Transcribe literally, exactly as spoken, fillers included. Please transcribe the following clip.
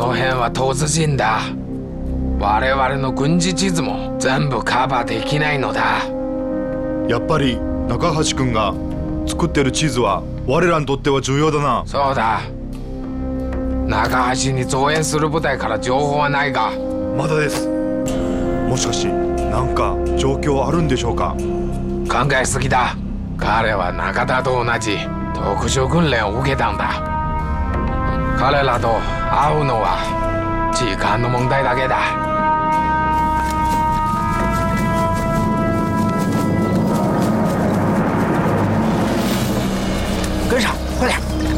の辺は突人だ。我々の軍事地図も全部カバーできないのだ。 やっぱり中橋君が作ってる地図は我らにとっては重要だな。 そうだ。中橋に増援する部隊から情報はないが。 まだです。もしかし何か状況あるんでしょうか。 考えすぎだ。彼は中田と同じ特殊訓練を受けたんだ。彼らと会うのは時間の問題だけだ。